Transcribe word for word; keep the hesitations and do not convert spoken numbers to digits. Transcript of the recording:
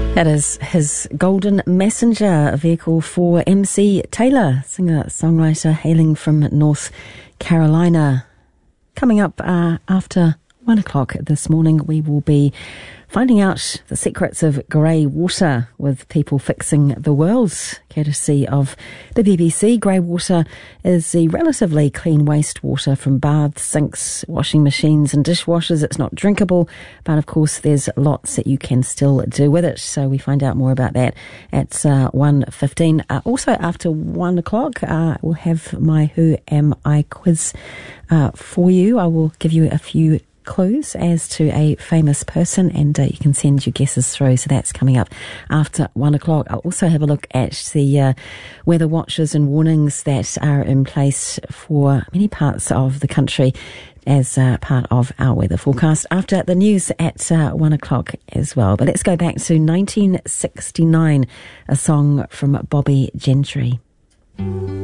That is his Golden Messenger, a vehicle for M C Taylor, singer-songwriter hailing from North Carolina. Coming up uh, after one o'clock this morning, we will be finding out the secrets of grey water with people fixing the world, courtesy of the B B C. Grey water is the relatively clean wastewater from baths, sinks, washing machines and dishwashers. It's not drinkable, but of course there's lots that you can still do with it. So we find out more about that at uh, one fifteen. Uh, also after one o'clock, uh, we'll have my Who Am I quiz uh, for you. I will give you a few clues as to a famous person, and uh, you can send your guesses through, so that's coming up after one o'clock. I'll also have a look at the uh, weather watches and warnings that are in place for many parts of the country as uh, part of our weather forecast after the news at uh, one o'clock as well. But let's go back to nineteen sixty-nine, a song from Bobbie Gentry.